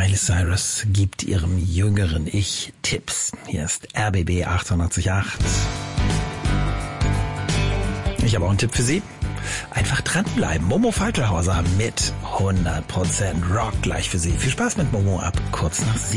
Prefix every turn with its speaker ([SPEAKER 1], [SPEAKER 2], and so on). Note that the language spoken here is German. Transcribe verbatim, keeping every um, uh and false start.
[SPEAKER 1] Miley Cyrus gibt ihrem jüngeren Ich Tipps. Hier ist R B B achtundachtzig Komma acht. Ich habe auch einen Tipp für Sie. Einfach dranbleiben. Momo Faltelhauser mit hundert Prozent Rock gleich für Sie. Viel Spaß mit Momo ab kurz nach sieben.